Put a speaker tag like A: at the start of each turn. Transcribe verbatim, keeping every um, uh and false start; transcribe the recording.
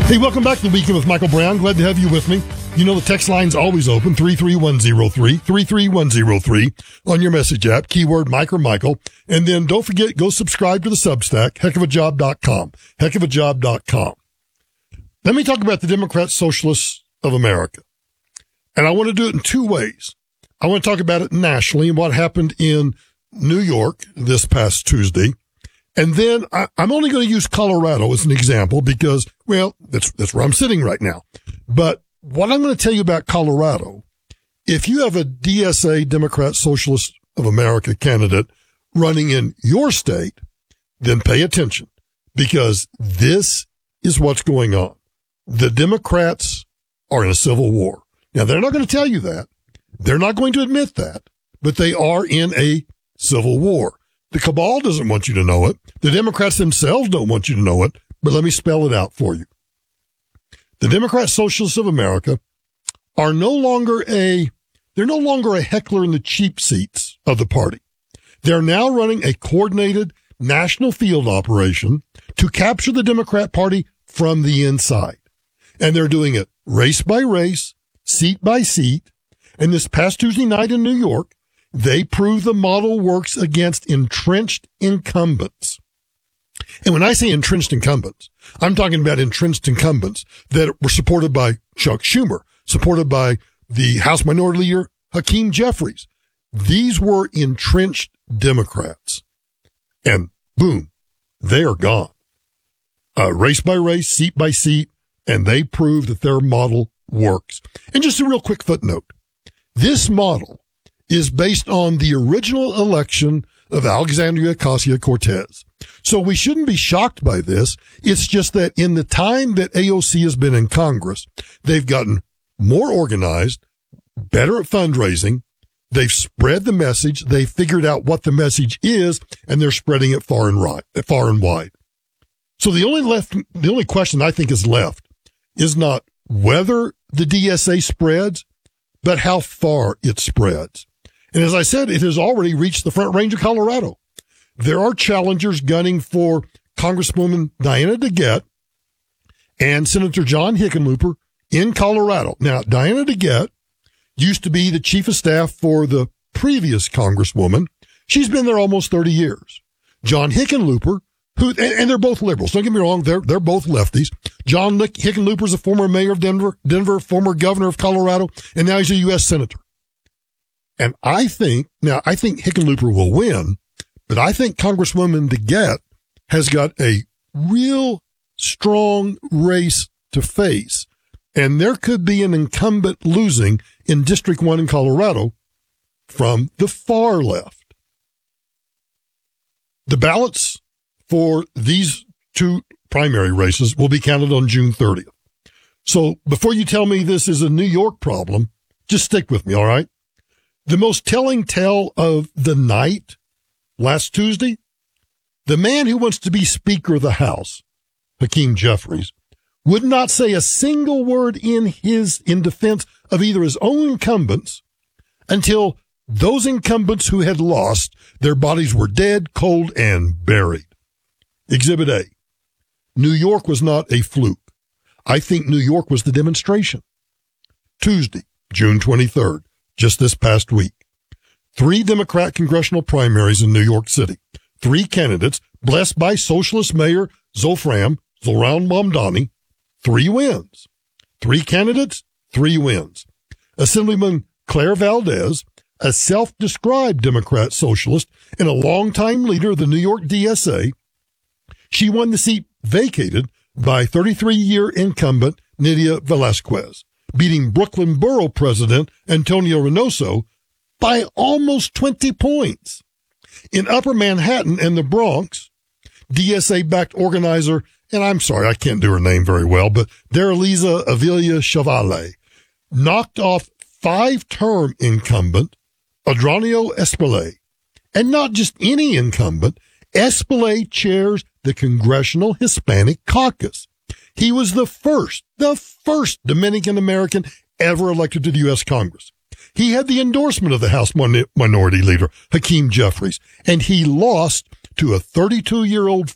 A: Hey, welcome back to the Weekend with Michael Brown. Glad to have you with me. You know the text line's always open, three three one zero three, three three one zero three on your message app, keyword Mike or Michael. And then don't forget, go subscribe to the Substack, heck of a job dot com, heck of a job dot com. Let me talk about the Democrat Socialists of America. And I want to do it in two ways. I want to talk about it nationally and what happened in New York this past Tuesday. And then I, I'm only going to use Colorado as an example because, well, that's, that's where I'm sitting right now. But what I'm going to tell you about Colorado, if you have a D S A, Democrat Socialist of America candidate running in your state, then pay attention because this is what's going on. The Democrats are in a civil war. Now, they're not going to tell you that. They're not going to admit that, but they are in a civil war. The cabal doesn't want you to know it. The Democrats themselves don't want you to know it, but let me spell it out for you. The Democrat Socialists of America are no longer a, they're no longer a heckler in the cheap seats of the party. They're now running a coordinated national field operation to capture the Democrat Party from the inside. And they're doing it race by race, seat by seat. And this past Tuesday night in New York, they prove the model works against entrenched incumbents. And when I say entrenched incumbents, I'm talking about entrenched incumbents that were supported by Chuck Schumer, supported by the House Minority Leader Hakeem Jeffries. These were entrenched Democrats. And boom, they are gone. Uh, race by race, seat by seat, and they prove that their model works. And just a real quick footnote. This model is based on the original election of Alexandria Ocasio-Cortez. So we shouldn't be shocked by this. It's just that in the time that A O C has been in Congress, they've gotten more organized, better at fundraising. They've spread the message. They've figured out what the message is, and they're spreading it far and right, far and wide. So the only left, the only question I think is left is not whether the D S A spreads, but how far it spreads. And as I said, it has already reached the Front Range of Colorado. There are challengers gunning for Congresswoman Diana DeGette and Senator John Hickenlooper in Colorado. Now, Diana DeGette used to be the chief of staff for the previous Congresswoman. She's been there almost thirty years. John Hickenlooper, who, and, and they're both liberals. Don't get me wrong. They're, they're both lefties. John Hickenlooper is a former mayor of Denver, Denver, former governor of Colorado, and now he's a U S senator. And I think, now I think Hickenlooper will win, but I think Congresswoman DeGette has got a real strong race to face. And there could be an incumbent losing in District one in Colorado from the far left. The ballots for these two primary races will be counted on June thirtieth. So before you tell me this is a New York problem, just stick with me, all right? The most telling tale of the night last Tuesday, the man who wants to be Speaker of the House, Hakeem Jeffries, would not say a single word in his in defense of either his own incumbents until those incumbents who had lost, their bodies were dead, cold, and buried. Exhibit A. New York was not a fluke. I think New York was the demonstration. Tuesday, June twenty-third, just this past week. Three Democrat congressional primaries in New York City. Three candidates blessed by socialist mayor Zolfram, Zoran Mamdani. Three wins. Three candidates, three wins. Assemblyman Claire Valdez, a self-described Democrat socialist and a longtime leader of the New York D S A, she won the seat vacated by thirty-three-year incumbent Nydia Velázquez, beating Brooklyn Borough President Antonio Reynoso by almost twenty points. In Upper Manhattan and the Bronx, D S A-backed organizer, and I'm sorry, I can't do her name very well, but Daraliza Avila Chevalier knocked off five-term incumbent Adriano Espelay. And not just any incumbent, Espelay chairs the Congressional Hispanic Caucus. He was the first, the first Dominican-American ever elected to the U S Congress. He had the endorsement of the House Minority Leader, Hakeem Jeffries, and he lost to a thirty-two-year-old